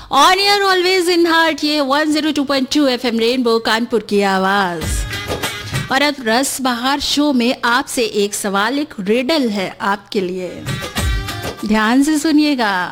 On air always in heart, ये 102.2 FM rainbow Kanpur की आवाज। और अब रस बहार शो में आपसे एक सवाल, एक रिडल है आपके लिए, ध्यान से सुनिएगा।